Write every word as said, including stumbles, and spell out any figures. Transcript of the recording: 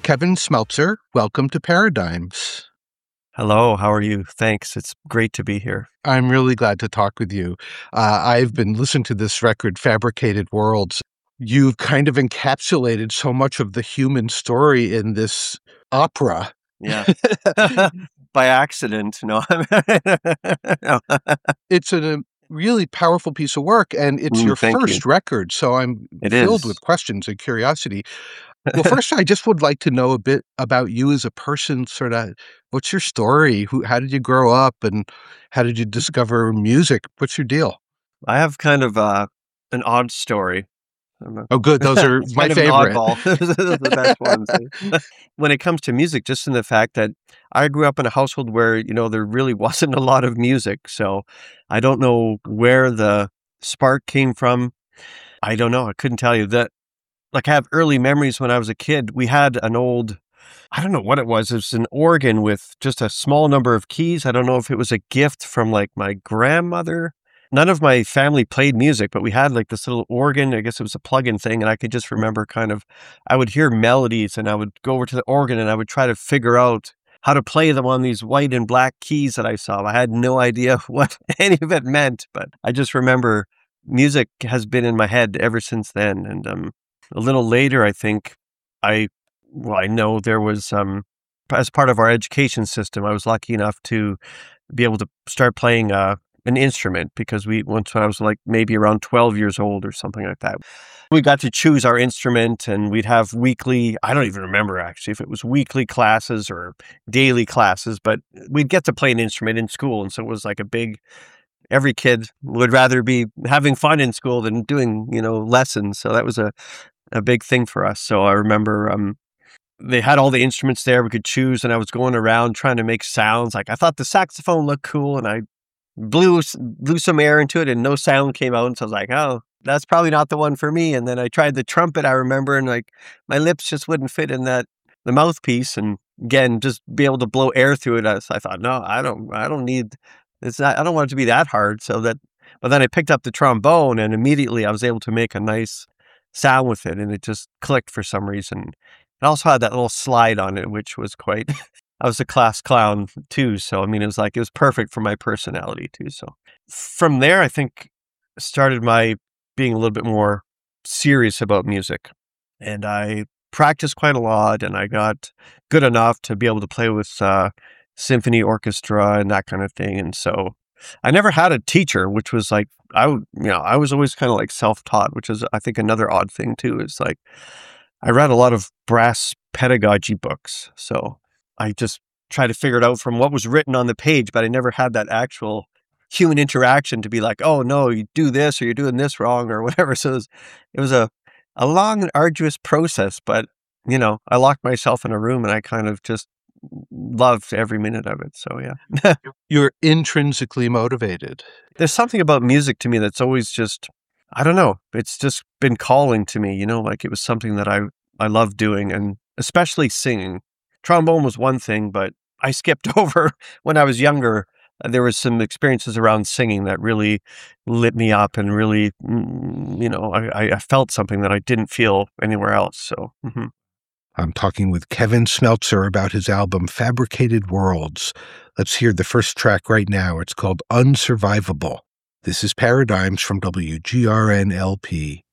Kevin Smeltzer. Welcome to Paradigms. Hello, how are you? Thanks. It's great to be here. I'm really glad to talk with you. Uh, I've been listening to this record, Fabricated Worlds. You've kind of encapsulated so much of the human story in this opera. Yeah. By accident, no. No. It's a really powerful piece of work, and it's Mm, your thank first you. record, so I'm It filled is. with questions and curiosity. Well, first, I just would like to know a bit about you as a person, sort of, what's your story? Who, how did you grow up, and how did you discover music? What's your deal? I have kind of uh, an odd story. I don't know. Oh, good. Those are It's my kind of an favorite. oddball. Those are the best ones. When it comes to music, just in the fact that I grew up in a household where, you know, there really wasn't a lot of music. So I don't know where the spark came from. I don't know. I couldn't tell you that. Like, I have early memories when I was a kid. We had an old, I don't know what it was. It was an organ with just a small number of keys. I don't know if it was a gift from like my grandmother. None of my family played music, but we had like this little organ. I guess it was a plug-in thing. And I could just remember kind of, I would hear melodies and I would go over to the organ and I would try to figure out how to play them on these white and black keys that I saw. I had no idea what any of it meant, but I just remember music has been in my head ever since then. And um, a little later, I think I, well, I know there was, um, as part of our education system, I was lucky enough to be able to start playing uh, an instrument because we, once when I was like maybe around twelve years old or something like that, we got to choose our instrument and we'd have weekly, I don't even remember actually if it was weekly classes or daily classes, but we'd get to play an instrument in school. And so it was like a big, every kid would rather be having fun in school than doing, you know, lessons. So that was a, a big thing for us. So I remember um, they had all the instruments there we could choose, and I was going around trying to make sounds. Like I thought the saxophone looked cool, and I blew blew some air into it, and no sound came out. And so I was like, oh, that's probably not the one for me. And then I tried the trumpet. I remember, and like my lips just wouldn't fit in that the mouthpiece, and again, just be able to blow air through it. I, I thought, no, I don't, I don't need. It's not. I don't want it to be that hard. So that, but then I picked up the trombone, and immediately I was able to make a nice sound with it, and it just clicked for some reason. It also had that little slide on it, which was quite, I was a class clown too. So, I mean, it was like, it was perfect for my personality too. So from there, I think started my being a little bit more serious about music, and I practiced quite a lot, and I got good enough to be able to play with uh, symphony orchestra and that kind of thing. And so I never had a teacher, which was like, I would, you know, I was always kind of like self-taught, which is, I think, another odd thing too, is like, I read a lot of brass pedagogy books. So I just tried to figure it out from what was written on the page, but I never had that actual human interaction to be like, oh no, you do this or you're doing this wrong or whatever. So it was, it was a, a long and arduous process, but you know, I locked myself in a room and I kind of just loved every minute of it. So yeah. You're intrinsically motivated. There's something about music to me that's always just, I don't know, it's just been calling to me, you know, like it was something that I, I love doing, and especially singing. Trombone was one thing, but I skipped over when I was younger. There was some experiences around singing that really lit me up and really, you know, I, I felt something that I didn't feel anywhere else. So, mm-hmm. I'm talking with Kevin Smeltzer about his album Fabricated Worlds. Let's hear the first track right now. It's called Unsurvivable. This is Paradigms from W G R N L P.